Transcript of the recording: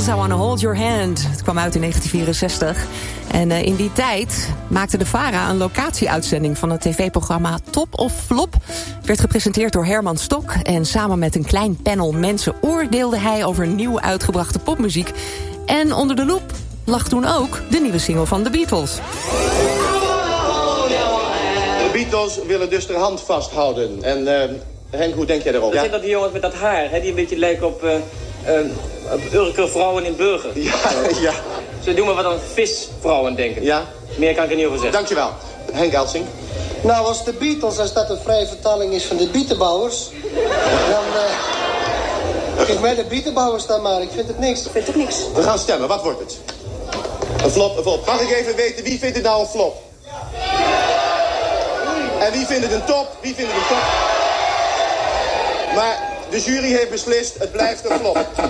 Beatles, I Wanna Hold Your Hand. Het kwam uit in 1964. En in die tijd maakte de VARA een locatieuitzending van het tv-programma Top of Flop. Het werd gepresenteerd door Herman Stok. En samen met een klein panel mensen oordeelde hij over nieuw uitgebrachte popmuziek. En onder de loep lag toen ook de nieuwe single van de Beatles. De Beatles willen dus de hand vasthouden. En Henk, hoe denk jij daarover? Dat zijn dat die jongens met dat haar, hè, die een beetje lijken op Urke vrouwen in Burger. Ja, ja. Ze doen maar wat aan visvrouwen denken. Ja? Meer kan ik er niet over zeggen. Dankjewel. Henk Elsing. Nou, als de Beatles, als dat een vrije vertaling is van de bietenbouwers, dan geef mij de bietenbouwers dan maar. Ik vind het niks. Ik vind het niks. We gaan stemmen. Wat wordt het? Een flop, een flop. Mag ik even weten, wie vindt het nou een flop? En wie vindt het een top? Wie vindt het een top? Maar de jury heeft beslist, het blijft een flop.